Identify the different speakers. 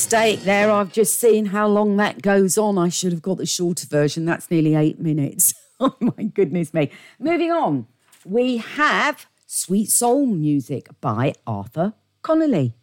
Speaker 1: Mistake there. I've just seen how long that goes on. I should have got the shorter version. That's nearly 8 minutes. Oh, my goodness me. Moving on, we have Sweet Soul Music by Arthur Connolly.